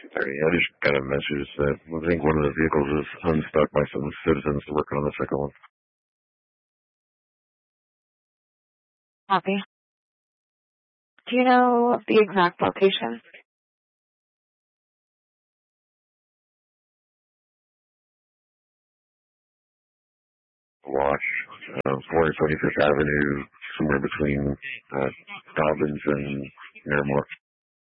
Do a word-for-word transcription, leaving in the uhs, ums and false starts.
Sorry, I just got a message that I think one of the vehicles is unstuck by some citizens working on the second one. Copy. Do you know the exact location? Watch, uh, four twenty-fifth Avenue, somewhere between uh, Dobbins and Miramar.